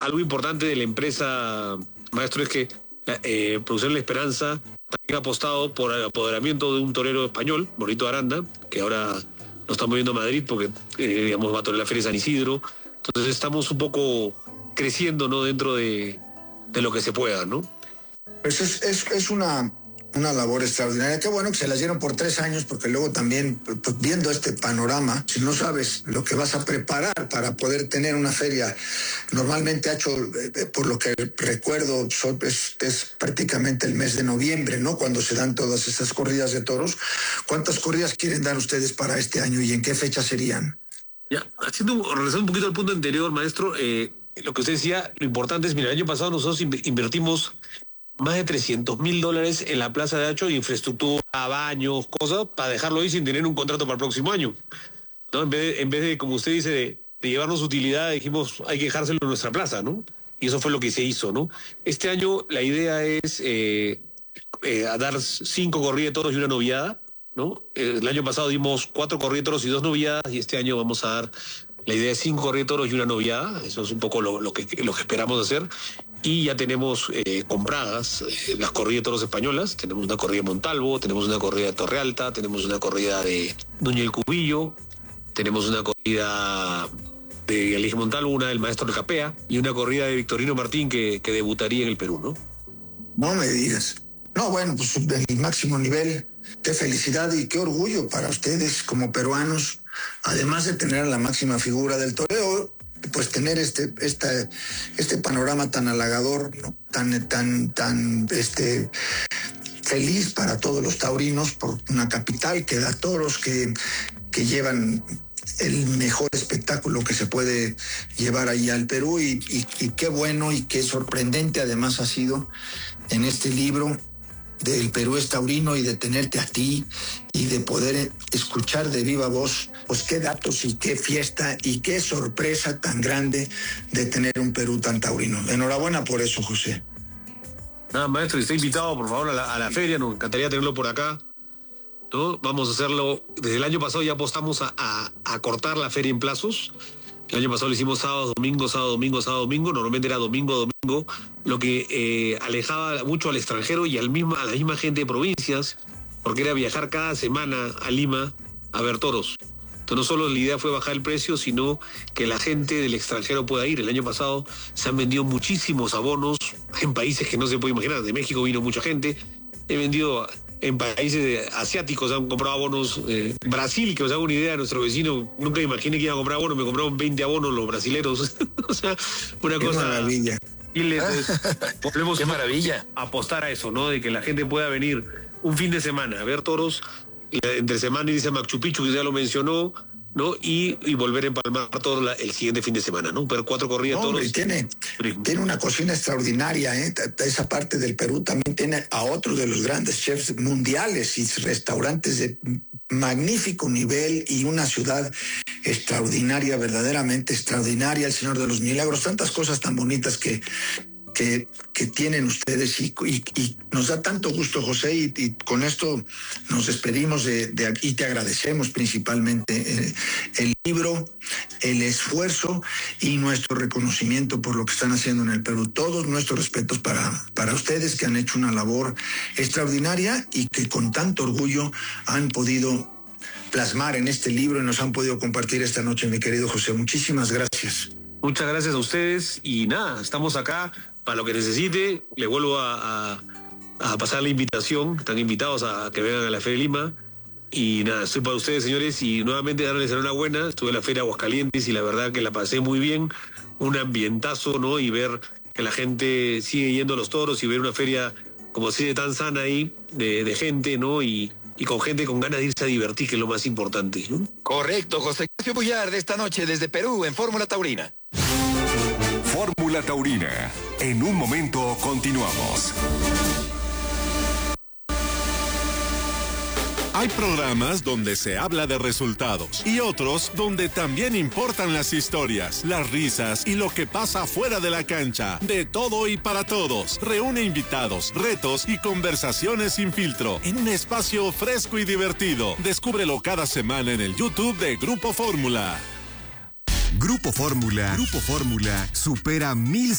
algo importante de la empresa, maestro, es que Producción La Esperanza también ha apostado por el apoderamiento de un torero español, Bonito Aranda, que ahora lo estamos viendo a Madrid porque, digamos, va a torear la Feria de San Isidro. Entonces estamos un poco creciendo, ¿no?, dentro de lo que se pueda, ¿no? Pues es una labor extraordinaria. Qué bueno que se las dieron por 3 años, porque luego también, pues, viendo este panorama, si no sabes lo que vas a preparar para poder tener una feria, normalmente ha hecho, por lo que recuerdo, es prácticamente el mes de noviembre, ¿no?, cuando se dan todas esas corridas de toros. ¿Cuántas corridas quieren dar ustedes para este año y en qué fecha serían? Ya, regresando un poquito al punto anterior, maestro, lo que usted decía, lo importante es, mira, el año pasado nosotros invertimos más de $300,000 en la Plaza de Hacho, infraestructura, baños, cosas, para dejarlo ahí sin tener un contrato para el próximo año, ¿no? En vez de como usted dice, de llevarnos utilidad, dijimos, hay que dejárselo en nuestra plaza, ¿no? Y eso fue lo que se hizo, ¿no? Este año la idea es a dar 5 corridas de toros y una noviada, ¿no? El año pasado dimos 4 corridas de toros y 2 noviadas, y este año vamos a dar, la idea es 5 corridas de toros y una noviada. Eso es un poco lo que esperamos hacer. Y ya tenemos compradas las corridas de toros españolas. Tenemos una corrida de Montalvo, tenemos una corrida de Torrealta, tenemos una corrida de Nuño del Cubillo, tenemos una corrida de Elige Montalvo, una del Maestro del Capea, y una corrida de Victorino Martín que debutaría en el Perú, ¿no? No me digas. No, bueno, pues el máximo nivel. Qué felicidad y qué orgullo para ustedes como peruanos, además de tener a la máxima figura del toreo, pues tener este panorama tan halagador, ¿no?, tan feliz para todos los taurinos, por una capital que da toros, que llevan el mejor espectáculo que se puede llevar ahí al Perú, y qué bueno y qué sorprendente además ha sido en este libro del Perú es taurino, y de tenerte a ti y de poder escuchar de viva voz, pues qué datos y qué fiesta y qué sorpresa tan grande de tener un Perú tan taurino. Enhorabuena por eso, José. Nada, maestro, está invitado, por favor, a la feria. Nos encantaría tenerlo por acá, ¿no? Vamos a hacerlo. Desde el año pasado ya apostamos a cortar la feria en plazos. El año pasado lo hicimos sábado, domingo, sábado, domingo, sábado, domingo. Normalmente era domingo, domingo, lo que alejaba mucho al extranjero y a la misma gente de provincias, porque era viajar cada semana a Lima a ver toros. Entonces no solo la idea fue bajar el precio, sino que la gente del extranjero pueda ir. El año pasado se han vendido muchísimos abonos en países que no se puede imaginar. De México vino mucha gente. He vendido en países asiáticos, han comprado abonos. Brasil, que os hago una idea, nuestro vecino, nunca imaginé que iba a comprar abonos, me compraron 20 abonos los brasileros. O sea, una cosa... maravilla. Y volvemos Qué maravilla. a apostar a eso, ¿no? De que la gente pueda venir un fin de semana a ver toros, entre semana irse a Machu Picchu, que ya lo mencionó, ¿no? Y volver a empalmar todo el siguiente fin de semana, ¿no? Ver 4 corridas toros. Y tiene una cocina extraordinaria, ¿eh? Esa parte del Perú también tiene a otro de los grandes chefs mundiales y restaurantes de magnífico nivel, y una ciudad extraordinaria, verdaderamente extraordinaria, el Señor de los Milagros, tantas cosas tan bonitas que tienen ustedes, y nos da tanto gusto, José, y con esto nos despedimos y te agradecemos principalmente el libro, el esfuerzo y nuestro reconocimiento por lo que están haciendo en el Perú. Todos nuestros respetos para ustedes, que han hecho una labor extraordinaria y que con tanto orgullo han podido plasmar en este libro y nos han podido compartir esta noche, mi querido José. Muchísimas gracias. Muchas gracias a ustedes, y nada, estamos acá para lo que necesite. Le vuelvo a pasar la invitación. Están invitados a que vengan a la Feria de Lima. Y nada, estoy para ustedes, señores, y nuevamente darles enhorabuena. Estuve en la Feria de Aguascalientes y la verdad que la pasé muy bien. Un ambientazo, ¿no? Y ver que la gente sigue yendo a los toros y ver una feria como así de tan sana ahí, de gente, ¿no? Y con gente con ganas de irse a divertir, que es lo más importante, ¿no? Correcto, José Ignacio Bullar, de esta noche desde Perú en Fórmula Taurina. Fórmula Taurina. En un momento continuamos. Hay programas donde se habla de resultados y otros donde también importan las historias, las risas y lo que pasa fuera de la cancha. De todo y para todos. Reúne invitados, retos y conversaciones sin filtro en un espacio fresco y divertido. Descúbrelo cada semana en el YouTube de Grupo Fórmula. Grupo Fórmula supera 1,000